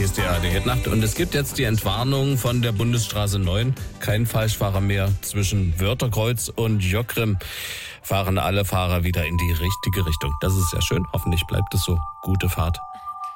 Hier ist die ARD-Nacht und es gibt jetzt die Entwarnung von der Bundesstraße 9. Kein Falschfahrer mehr. Zwischen Wörterkreuz und Jockrim fahren alle Fahrer wieder in die richtige Richtung. Das ist sehr schön. Hoffentlich bleibt es so. Gute Fahrt.